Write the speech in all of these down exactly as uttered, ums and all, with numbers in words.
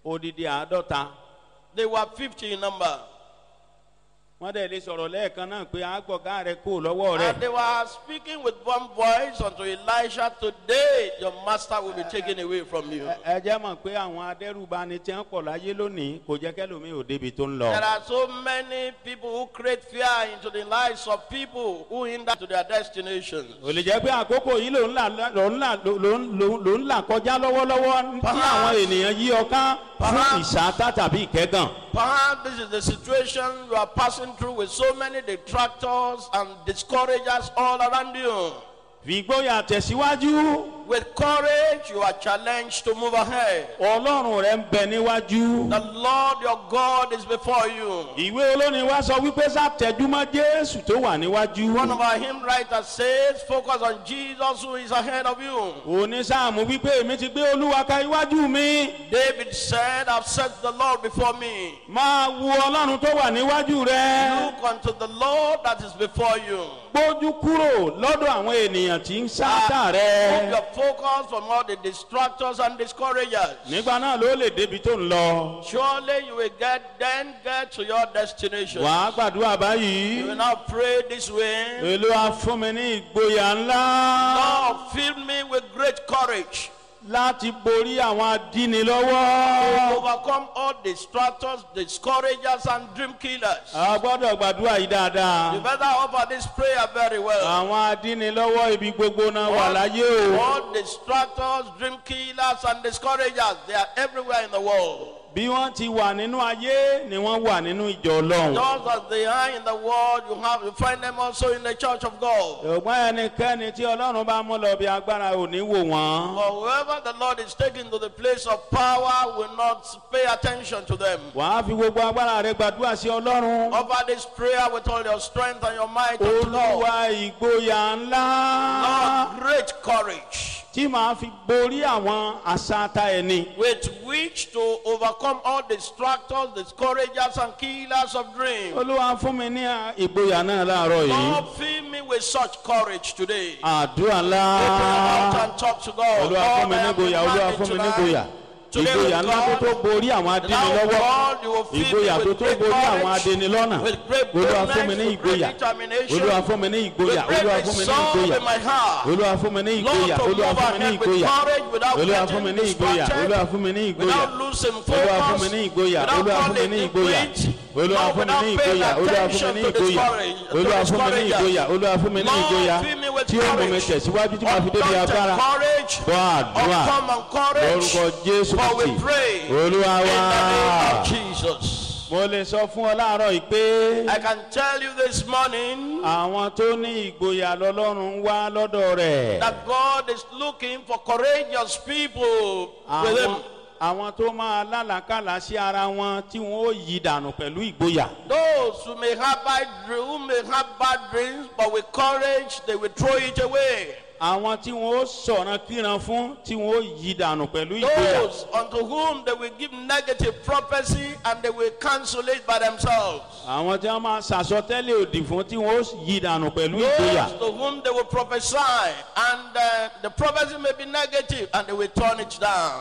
odidi àádọ́ta. They were fifty in number. Wọ́n dẹ̀ lè sọ̀rọ̀ lẹ́ẹ̀kan náà pé àgbọ̀gá rẹ̀ kò lọ́wọ́ rẹ̀. And they were speaking with one voice unto Elisha, today your master will be taken away from you. Ẹ jẹ́ mọ̀ pé àwọn adẹ́rùbani tí wọ́n pọ̀ láyé lónìí kò jẹ́ kẹ́lòmíì ò débi tó ń lọ. There are so many people who create fear into the lives of people who hinder to their destinations. Ò lè jẹ́ pé àkókò yìí ló ń là ló ń là ló ń ló ń là kọjá lọ́wọ́lọ́wọ́ tí àwọn ènìyàn yí ọkàn fún ìṣáátá tàbí ìkẹ́gàn. Perhaps this is the situation you are passing through with so many detractors and discouragers all around you. Fìgbóyà tẹ̀síwájú. With courage, you are challenged to move ahead. Ọlọ́run rẹ̀ ń bẹ níwájú. The Lord your God is before you. Ìwé olórin wa sọ wípé sátẹ̀júmọ́ Jésù tó wà níwájú. One of our hymn writers says, focus on Jesus who is ahead of you. Onísáàmù wípé èmi ti gbé Olúwa ka iwájú mi. David said, I've set the Lord before me. Máa wo Ọlọ́run tó wà níwájú rẹ. Look unto the Lord that is before you. Gbójú kúrò lọ́dọ̀ àwọn ènìyàn tí ń sáátà rẹ. Move your focus from all the distractors and discouragers. Nígbà náà ló lè débi tó ń lọ. Surely you will get then get to your destination. Wàá gbàdúrà báyìí. You will now pray this way. Olúwa fún mi ní ìgboyà ńlá. Lord, fill me with great courage láti borí àwọn adínilọ́wọ́. to overcome all distractors, discouragers, and dream killers. A gbọ́dọ̀ gbàdúrà yìí dáadáa. You better offer this prayer very well. Àwọn adínilọ́wọ́ ibi gbogbo náà wà láyé o. All distractors, dream killers, and discouragers, they are everywhere in the world. Bí wọ́n ti wà nínú ayé ni wọ́n wà nínú ìjọ Ọlọ́run. Just as they are in the world, you have you find them also in the church of God. Ṣùgbọ́n ẹnikẹ́ni tí Ọlọ́run bá mú lọ bí agbára ò ní wò wọ́n. For whoever the Lord is taking to the place of power will not pay attention to them. Wàá fi gbogbo agbára rẹ gbàdúrà sí Ọlọ́run. Offer this prayer with all your strength and your might unto God. Olúwa ìgboyà ńlá. Lord, great courage Tí màá fi borí àwọn àṣàtà ẹni. with which to overcome all distractors, discouragers, and killers of dreams. Olúwa fún mi ní ìgboyà náà láàárọ̀ yìí. Lord, fill me with such courage today. Àdúrà ńlá. Open your mouth and talk to God. Olúwa fún mi ní Lord, I am ìgboyà. Olúwa demanding fún mi ní tonight. ìgboyà. Today Ìgboyà with ńlá tó God, tó borí àwọn now adínilọ́wọ́. God, you will fill Ìgboyà me tó with tó great borí àwọn courage, adínilọ́nà. with great Olúwa fún mi ní boldness, with great ìgboyà. determination, Olúwa fún mi ní with ìgboyà. great Olúwa fún mi ní resolve ìgboyà. in my heart. Olúwa fún mi ní Lord, ìgboyà. to Olúwa move fún mi ní ahead with ìgboyà. courage without Olúwa fún mi getting ní ìgboyà. distracted, Olúwa fún mi ní ìgboyà. without losing Olúwa fún mi ní focus, ìgboyà. without Olúwa fún mi falling ní in ìgboyà. quit, Olúwa Lord, fún mi ní without paying ìgboyà. Olúwa fún mi attention ní to ìgboyà. discourage- to Olúwa fún mi ní discouragers. ìgboyà. Olúwa fún mi ní Lord, ìgboyà. fill me with Tí ó mú mi courage, tẹ̀síwájú tí màá fi débi undaunted agbára. courage, Gbọ́ àdúrà. uncommon courage, Lórúkọ Jésù for we Kristi. pray Olúwa in the name wá. of Jesus. Mo lè sọ fún ọ láàárọ̀ yìí pé I can tell you this morning àwọn tó ní ìgboyà lọ́lọ́run ń wá lọ́dọ̀ rẹ̀. that God is looking for courageous people with Àwọn Him. àwọn tó máa lálàkàlà sí ara wọn tí wọn ó yí dànù pẹ̀lú ìgboyà. Those who may have bad dreams, who may have bad dreams, but with courage they will throw it away. Àwọn tí wọn ó sọ̀rọ̀ kíran fún tí wọn ó yí dànù pẹ̀lú ìgboyà. Those unto whom they will give negative prophecy and they will cancel it by themselves. Àwọn tí wọn máa ṣàsọtẹ́lẹ̀ òdì fún tí wọn ó yí dànù pẹ̀lú ìgboyà. Those to whom they will prophesy and uh, the prophecy may be negative and they will turn it down.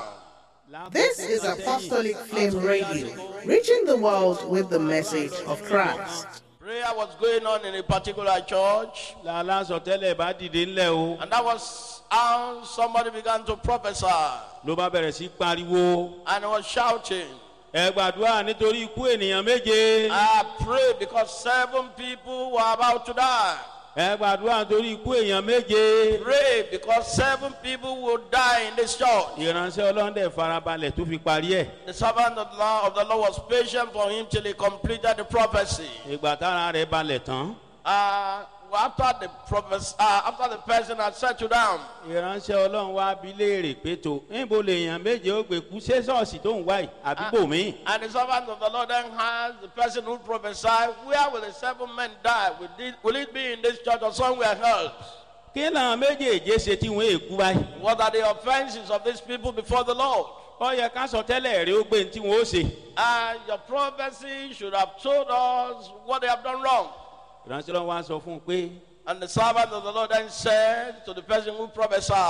This is Apostolic Flame Radio, reaching the world with the message of Christ. Prayer was going on in a particular church, Lálá sọtẹ́lẹ̀ bá dìde ńlẹ̀ o. and that was how somebody began to prophesy, Ló bá bẹ̀rẹ̀ sí pariwo. and he was shouting, Ẹ gbàdúrà nítorí ikú ènìyàn méje. I pray because seven people were about to die. Ẹ gbàdúrà nítorí ikú èèyàn méje. Pray because seven people will die in this church. Ìránṣẹ́ Ọlọ́run dẹ̀ farabalẹ̀ tó fi parí ẹ̀. The servant of the Lord, of the Lord was patient for him till he completed the prophecy. Ìgbà tára rẹ̀ balẹ̀ tán. Uh, after the prophecy, uh, after the person had settled down, Ìránṣẹ́ Ọlọ́run wá bi léèrè pé tó níbo lèèyàn méje ó gbé kú ṣé ṣọ́ọ̀ṣì tó ń wá yìí àdúgbò mi. and the servant of the Lord then asked the person who prophesied, where will the seven men die? Will it, will it be in this church or somewhere else? Kí làwọn méjèèjì ṣe tí wọ́n èkú báyìí? What are the offenses of these people before the Lord? Ó yẹ ká sọ tẹ́lẹ̀ rí ó gbé ní tí wọ́n ó ṣe. And your prophecy should have told us what they have done wrong. Ìránṣẹ́ Ọlọ́run wá sọ fún un pé And the servant of the Lord then said to the person who prophesied,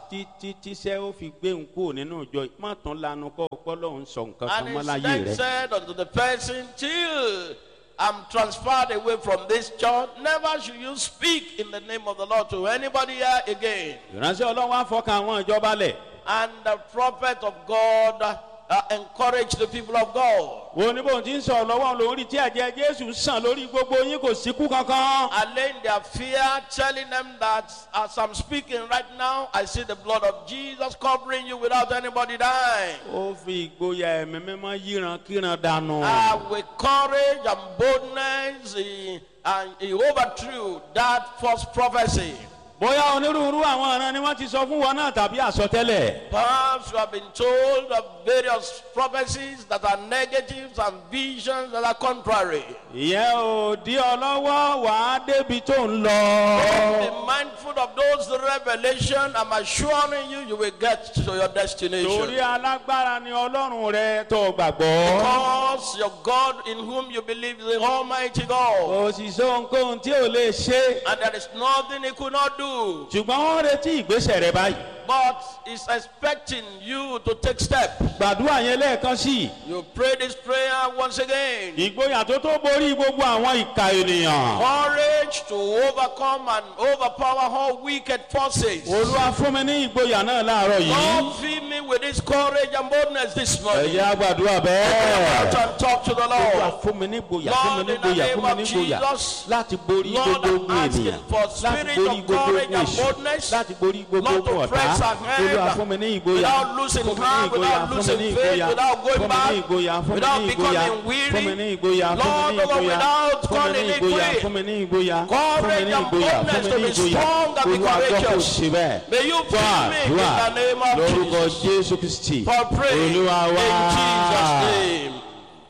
títí tíṣẹ́ ó fi gbé ń kúrò nínú ìjọ má tún lanu kọ́ ọpọlọ ń sọ nǹkan kan And mọ́ he láyé then rẹ. said unto the person, till I'm transferred away from this church, never should you speak in the name of the Lord to anybody here again. ìránṣẹ́ ọlọ́run á fọkàn àwọn ìjọba lẹ̀. And the prophet of God uh, encouraged the people of God. wo ní bóun ti ń sọ lọ́wọ́ lórí tí ẹ̀jẹ̀ Jésù sàn lórí gbogbo yín kò síkú kankan. Allaying their fear, telling them that as I'm speaking right now, I see the blood of Jesus covering you without anybody dying. ó fi ìgboyà ẹ̀mí mímọ́ yíran kíran dànù. Uh, with courage and boldness, he, and he overthrew that false prophecy. bóyá onírúurú àwọn ọ̀ràn ni wọ́n ti sọ fún wọn náà tàbí àsọtẹ́lẹ̀. Perhaps you have been told of various prophecies that are negatives and visions that are contrary. ìyẹn ò dí ọ lọ́wọ́ wàá débi tó ń lọ. Be mindful of those revelations. I'm assuring you, you will get to your destination. torí alágbára ni ọlọ́run rẹ tó gbàgbọ́. Because your God in whom you believe is the Almighty God. kò sì sọ ohunkóhun tí ò lè ṣe. And there is nothing he could not do. ṣùgbọ́n wọ́n retí ìgbésẹ̀ rẹ báyìí. But he's expecting you to take steps. gbàdúrà yẹn lẹ́ẹ̀kan sí i. You pray this prayer once again. ìgboyà tó tó borí gbogbo àwọn ìka ènìyàn. Courage to overcome and overpower all wicked forces. olúwa fún mi ní ìgboyà náà láàárọ̀ yìí. Lord, fill me with this courage and boldness this morning. ẹ̀yà gbàdúrà Out bẹ́ẹ̀. and talk to the olúwa Lord. fún mi ní ìgboyà fún mi ní ìgboyà fún mi ní ìgboyà láti borí Lord, gbogbo I'm ogun asking ènìyàn for láti spirit borí of gbogbo courage ogun and èṣù boldness. láti borí gbogbo Not to ogun ọ̀tá. press ahead olúwa fún mi ní ìgboyà without losing fún mi ní heart, ìgboyà without fún mi losing ní faith, ìgboyà without going fún mi ní back, ìgboyà fún mi without ní ìgboyà becoming weary. fún mi ní ìgboyà fún Lord, mi ní ìgboyà without fún mi calling ní it ìgboyà quit. fún mi ní ìgboyà fún mi Courage ní and ìgboyà fún boldness mi to ní be ìgboyà strong and be olúwa gbọ́ kò courageous. sí bẹ́ẹ̀. May you fún fill me in àdúrà the name of lórúkọ Jesus. Jésù Kristi For praying in olúwa wá. Jesus' name.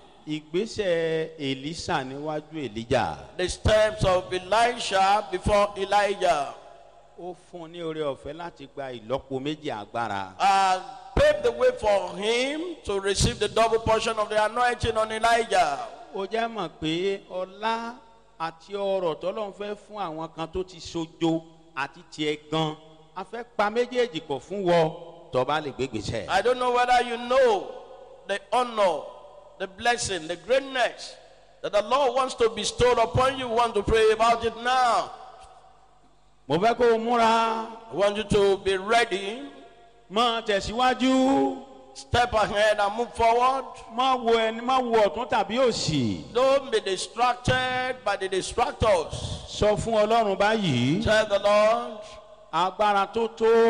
ìgbésẹ̀ Èlíṣà níwájú Èlíjà. The steps of Elisha before Elijah ó fún un ní oore ọ̀fẹ́ láti gba ìlọ́po méjì agbára. uh, paved the way for him to receive the double portion of the anointing on Elijah. ó jẹ́ mọ̀ pé ọlá àti ọrọ̀ tọ́lọ́run fẹ́ fún àwọn kan tó ti sojo àti tiẹ̀ gan a fẹ́ pa méjèèjì pọ̀ fún wọ tó bá lè gbégbèsè. I don't know whether you know the honor, the blessing, the greatness that the Lord wants to bestow upon you. Want to pray about it now. mo fẹ́ kó o múra I want you to be ready. mọ́ tẹ̀síwájú Step ahead and move forward. mọ́ wo ẹni mọ́ wo ọ̀tún tàbí òsì. Don't be distracted by the distractors. sọ fún Ọlọ́run báyìí Tell the Lord, agbára tó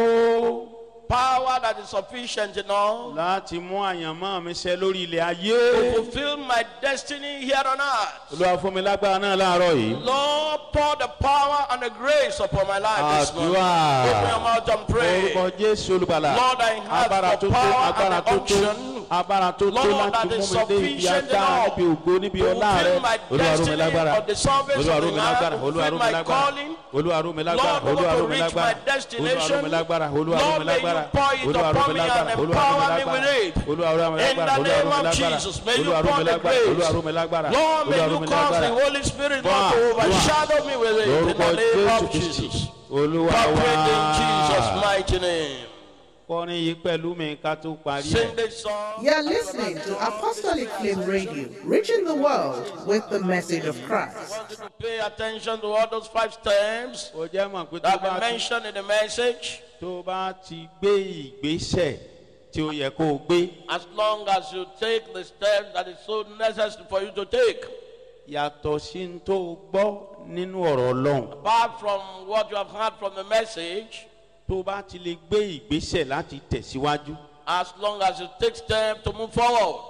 tó power that is sufficient enough láti mú àyànmọ́ mi ṣẹ lórí ilẹ̀ to ayé. fulfill my destiny here on earth. Olúwa fún mi lágbára náà láàárọ̀ yìí. Lord, pour the power and the grace upon my life this morning. Àdúrà. Open your mouth and pray. orúkọ Jésù olùgbàlà. Lord, I have agbára the tó tó power agbára and the tó tó unction. agbára tó tó Lord, láti that mú is mi dé ibi sufficient agbára enough níbi ògo níbi to ọlá rẹ. fulfill my Olúwa rú mi destiny lágbára. of the service Olúwa of rú the mi Lord, lágbára. to Olúwa rú fulfill mi my lágbára. calling. Olúwa rú mi lágbára. Lord, I Olúwa want rú to mi reach lágbára. my Olúwa rú destination. mi lágbára. Olúwa rú Lord, mi may you lágbára. pour it Olúwa rú upon mi me lágbára. and Olúwa rú mi empower me lágbára. with it. Olúwa rú mi In lágbára. the Olúwa rú name mi of lágbára. Jesus, may you Olúwa rú pour mi the lágbára. Olúwa grace. rú mi lágbára. Lord, may Olúwa rú you mi cause the lágbára. Holy Spirit Dúà, not to dúà. overshadow me with it. In Lórúkọ the name Jésù of Kristi. Jesus. Olúwa Operate in Jesus' wá. mighty name. Kọrin yìí pẹ̀lú mi ká tó parí Sing ẹ̀. this song. You're listening to Apostolic Flame Radio, reaching the world with the message of I Christ. want you to pay attention to all those five steps ó jẹ́ mọ̀ pé tó that bá we ti mentioned in the message. tó bá ti gbé ìgbésẹ̀ tí ó yẹ kó o gbé As long as you take the steps that is so necessary for you to take, yàtọ̀ sí ní tó o gbọ́ nínú ọ̀rọ̀ Ọlọ́run. apart from what you have heard from the message, tó bá ti lè gbé ìgbésẹ̀ láti tẹ̀síwájú. as long as you take steps to move forward,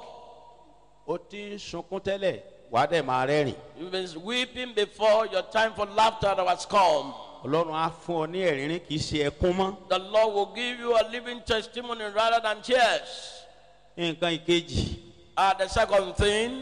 ó ti ń sunkún tẹ́lẹ̀ wàá dẹ̀ máa rẹ́rìn. you've been weeping before your time for laughter has come. Ọlọ́run á fún ọ ní ẹ̀rín kì í ṣe ẹkún mọ́. The Lord will give you a living testimony rather than tears. nǹkan ìkejì Uh, the second thing,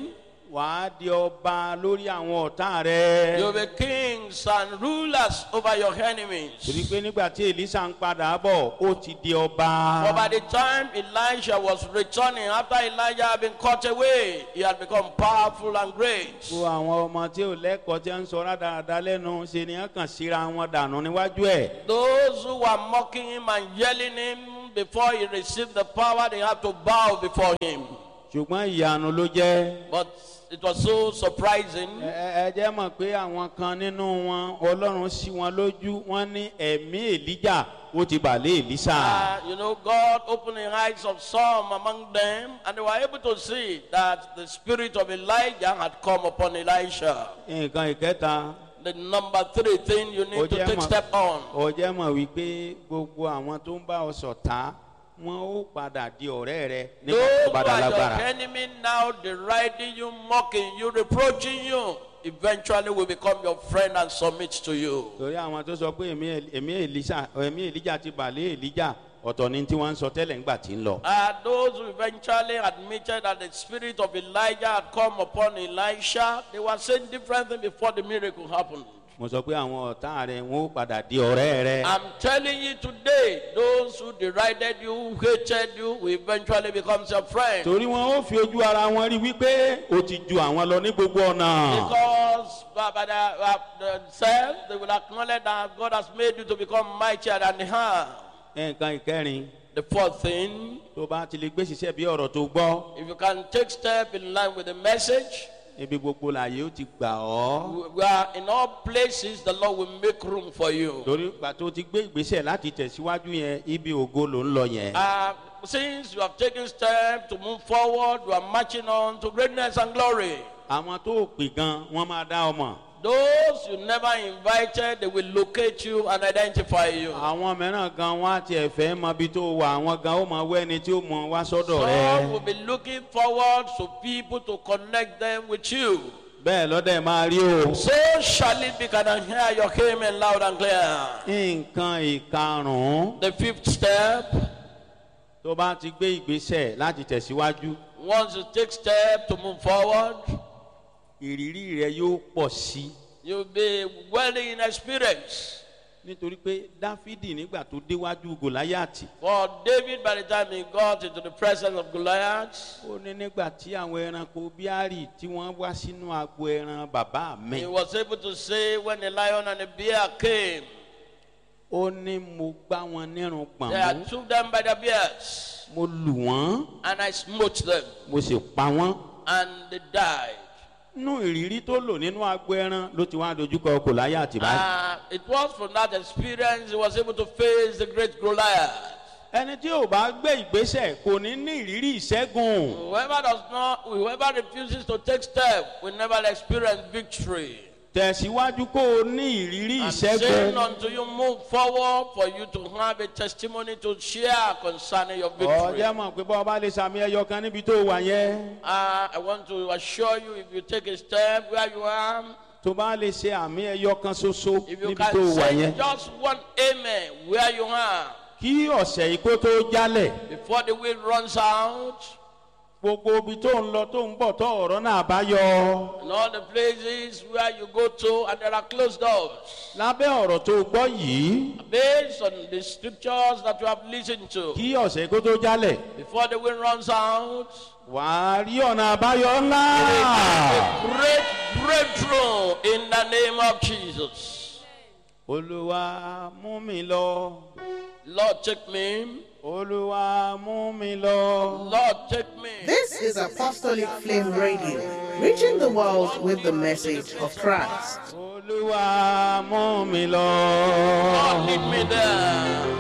wàá di ọba lórí àwọn ọ̀tá rẹ. You'll be kings and rulers over your enemies. torí pé nígbà tí Èlíṣà ń padà bọ̀ ó ti di ọba. For by the time Elijah was returning, after Elijah had been cut away, he had become powerful and great. Gbogbo àwọn ọmọ tí ò lẹ́kọ̀ọ́ tí ń sọ rádaràda lẹ́nu ṣe ni wọ́n kàn síra wọn dànù níwájú ẹ̀. Those who were mocking him and yelling him before he received the power, they had to bow before him. ṣùgbọ́n ìyanu ló jẹ́. But it was so surprising. ẹ ẹ jẹ́ mọ̀ pé àwọn kan nínú wọn Ọlọ́run ṣí wọn lójú wọ́n ní ẹ̀mí Èlíjà ó ti bà lé Èlíṣà. Uh, you know, God opened the eyes of some among them, and they were able to see that the spirit of Elijah had come upon Elisha. nǹkan ìkẹta. The number three thing you need to take step on. ó jẹ́ mọ̀ wípé gbogbo àwọn tó ń bá ọ ṣọ̀tá wọn ó padà di ọ̀rẹ́ rẹ nígbà Those tó who bá dá are your lágbára. enemy now deriding you, mocking you, reproaching you, eventually will become your friend and submit to you. torí àwọn tó sọ pé ẹ̀mí ẹ̀mí Èlíṣà ẹ̀mí Èlíjà ti bà lé Èlíjà ọ̀tọ̀ ni tí wọ́n ń sọ tẹ́lẹ̀ ńgbà tí ń lọ. Uh, those who eventually admitted that the spirit of Elijah had come upon Elisha, they were saying different things before the miracle happened. mo sọ pé àwọn ọ̀tá rẹ wọn ó padà di ọ̀rẹ́ rẹ. I'm telling you today, those who derided you, who hated you, will eventually become your friend. torí wọn ó fi ojú ara wọn rí wípé o ti ju àwọn lọ ní gbogbo ọ̀nà. Because uh, by the, uh, themselves, they will acknowledge that God has made you to become mightier than they are. nǹkan ìkẹrin. The fourth thing, tó bá ti lè gbé ṣiṣẹ́ bí ọ̀rọ̀ tó gbọ́. if you can take step in line with the message, ibi gbogbo láàyè ó ti gbà ọ́. we are in all places, the Lord will make room for you. torí ìgbà tó ti gbé ìgbésẹ̀ láti tẹ̀síwájú yẹn ibi ògo ló ń lọ yẹn. Uh, since you have taken steps to move forward, you are marching on to greatness and glory. àwọn tó pè gan wọ́n máa dá ọmọ. Those you never invited, they will locate you and identify you. àwọn mìíràn gan wọ́n á tiẹ̀ fẹ́ mọ ibi tó wà àwọn gan ó máa wẹ́ ẹni tí ó mọ wá sọ́dọ̀ Some will rẹ. be looking forward to people to connect them with you. bẹ́ẹ̀ lọ́dẹ̀ máa rí o. So shall it be. Can I hear your amen loud and clear? nǹkan ìkarùn-ún The fifth step, tó bá ti gbé ìgbésẹ̀ láti tẹ̀síwájú once you take step to move forward, ìrírí rẹ yóò pọ̀ sí. you'll be well in experience. nítorí pé Dáfídì nígbà tó déwájú Gòláyátì. For David, by the time he got into the presence of Goliath, ó ní nígbà tí àwọn ẹranko bíárì tí wọ́n wá sínú agbo ẹran bàbá mi. he was able to say, when the lion and the bear came, ó ní mo gbá wọn nírun gbọ̀n I mú. took them by the beards, mo lù wọ́n and I smote them, mo sì pa wọ́n. and they died. nínú ìrírí tó lò nínú agbo ẹran ló ti wá dojúkọ Gòláyátì báyìí. Uh, it was from that experience he was able to face the great Goliath. ẹni tí ò bá gbé ìgbésẹ̀ kò ní ní ìrírí ìṣẹ́gun. Whoever does not, whoever refuses to take step will never experience victory. tẹ̀síwájú kó o ní ìrírí I'm saying ìṣẹ́gun. until you move forward for you to have a testimony to share concerning your victory. ọ̀jẹ̀ mọ̀ pé bọ́ ọba lè sàmì ẹyọ kan níbi tó wà yẹn. Uh, I want to assure you, if you take a step where you are, tó bá lè ṣe àmì ẹyọ kan ṣoṣo if you níbi tó can wà say yẹn. just one amen where you are, kí ọ̀sẹ̀ yìí kó tó jálẹ̀. before the wind runs out, gbogbo ibi tó ń lọ tó ń bọ̀ tó ọ̀rọ̀ náà bá yọ. and all the places where you go to, and there are closed doors. lábẹ́ ọ̀rọ̀ tó gbọ́ yìí Based on the scriptures that you have listened to, kí ọ̀sẹ̀ kó tó jálẹ̀. before the wind runs out, wà á rí ọ̀nà àbáyọ ńlá. a great breakthrough in the name of Jesus. olúwa mú mi lọ. Lord, take me. olúwa mú mi lọ. Lord, take me. This is Apostolic Flame Radio, reaching the world with the message of Christ. olúwa mú mi lọ. Lord, lead me there.